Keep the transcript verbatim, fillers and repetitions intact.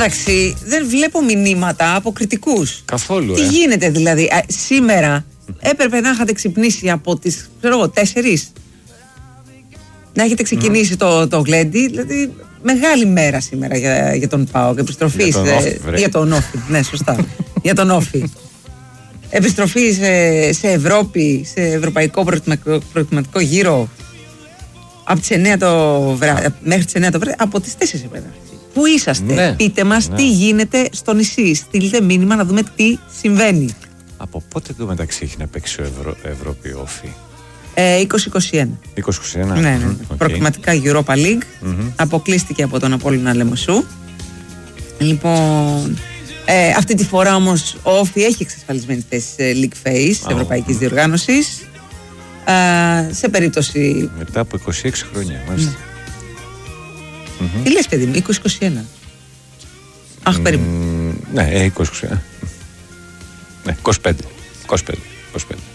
μεταξύ, δεν βλέπω μηνύματα από κριτικούς. Καθόλου. Τι ε. γίνεται δηλαδή, α, σήμερα έπρεπε να είχατε ξυπνήσει από τις, ξέρω εγώ, τέσσερις. Να έχετε ξεκινήσει mm. το, το γλέντι, δηλαδή μεγάλη μέρα σήμερα για, για τον ΠΑΟΚ. Επιστροφή για τον σε, Όφη, για τον Όφη. Ναι, σωστά. Για τον Όφη. Επιστροφή σε, σε Ευρώπη, σε ευρωπαϊκό προετοιμαστικό γύρο από τις εννιά το βράδυ, μέχρι τις εννιά το βράδυ, από τις τέσσερις βράδυ. Πού είσαστε, ναι, πείτε μας ναι. τι γίνεται στο νησί. Στείλτε μήνυμα να δούμε τι συμβαίνει. Από πότε το μεταξύ έχει να παίξει ο Ευρω... Ευρώπη Όφη? Ε, είκοσι είκοσι ένα. είκοσι είκοσι ένα. Ναι, ναι. Mm, okay. Προκριματικά Europa League. Mm-hmm. Αποκλείστηκε από τον Απόλλωνα Λεμεσού. Λοιπόν, ε, αυτή τη φορά όμως ο Όφη έχει εξασφαλισμένη θέση σε League Phase της oh. Ευρωπαϊκής Διοργάνωσης. Ε, σε περίπτωση. Μετά από είκοσι έξι χρόνια, μάλιστα. Mm. Mm-hmm. Τι λες, παιδί μου, είκοσι είκοσι ένα. Αχ, περίπου. Mm, ναι, είκοσι είκοσι ένα. Ναι, είκοσι πέντε. είκοσι πέντε. είκοσι πέντε.